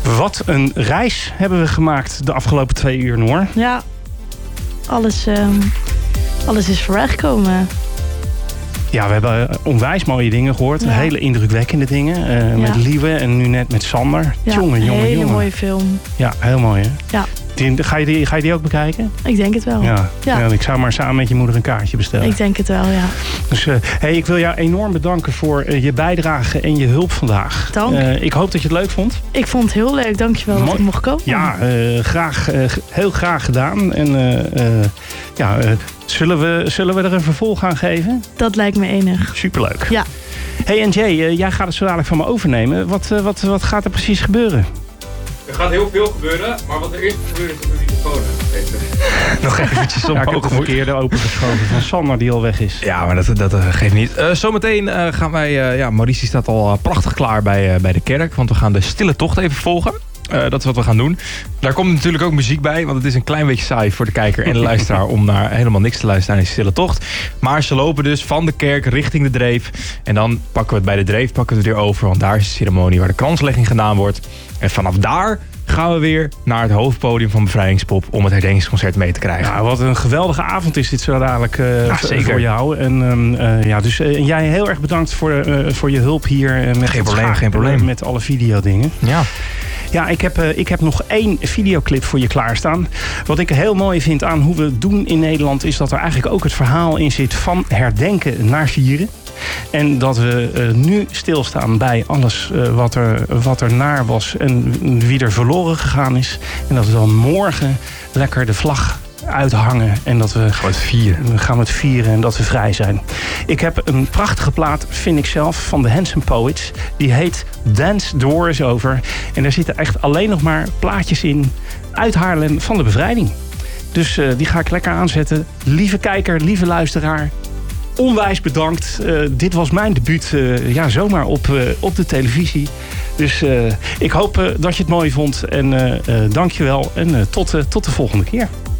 Wat een reis hebben we gemaakt de afgelopen 2 uur, Noor. Ja, alles is voorbijgekomen. Ja, we hebben onwijs mooie dingen gehoord. Ja. Hele indrukwekkende dingen. Met Lieve en nu net met Sander. Ja, Jongen. hele mooie film. Ja, heel mooi hè? Ja. Ga je die ook bekijken? Ik denk het wel. Ja, ik zou maar samen met je moeder een kaartje bestellen. Ik denk het wel, ja. Dus ik wil jou enorm bedanken voor je bijdrage en je hulp vandaag. Dank. Ik hoop dat je het leuk vond. Ik vond het heel leuk. Dankjewel dat ik mocht komen. Ja, heel graag gedaan. En zullen we er een vervolg aan geven? Dat lijkt me enig. Superleuk. Ja. Hey, en Jay, jij gaat het zo dadelijk van me overnemen. Wat gaat er precies gebeuren? Er gaat heel veel gebeuren, maar wat er eerst gebeurt is dat we de microfoon geven. Nog eventjes op. Ja, ik heb de verkeerde opengeschoven van Sander die al weg is. Ja, maar dat geeft niet. Zometeen gaan wij... Maurice staat al prachtig klaar bij de kerk. Want we gaan de stille tocht even volgen. Dat is wat we gaan doen. Daar komt natuurlijk ook muziek bij. Want het is een klein beetje saai voor de kijker en de luisteraar... om naar helemaal niks te luisteren naar die stille tocht. Maar ze lopen dus van de kerk richting de Dreef. En dan pakken we het bij de Dreef weer over. Want daar is de ceremonie waar de kranslegging gedaan wordt. En vanaf daar gaan we weer naar het hoofdpodium van Bevrijdingspop... om het herdenkingsconcert mee te krijgen. Ja, wat een geweldige avond is dit zo dadelijk voor jou. En jij heel erg bedankt voor je hulp hier. Met Geen probleem. Met alle videodingen. Ja. Ja, ik heb nog 1 videoclip voor je klaarstaan. Wat ik heel mooi vind aan hoe we het doen in Nederland... is dat er eigenlijk ook het verhaal in zit van herdenken naar vieren. En dat we nu stilstaan bij alles wat er naar was... en wie er verloren gegaan is. En dat we dan morgen lekker de vlag uithangen. En dat we gaan het vieren en dat we vrij zijn. Ik heb een prachtige plaat, vind ik zelf, van de Handsome Poets. Die heet Dance the War is Over. En daar zitten echt alleen nog maar plaatjes in uit Haarlem van de bevrijding. Dus die ga ik lekker aanzetten. Lieve kijker, lieve luisteraar. Onwijs bedankt. Dit was mijn debuut zomaar op de televisie. Dus ik hoop dat je het mooi vond. En dank je wel. En tot de volgende keer.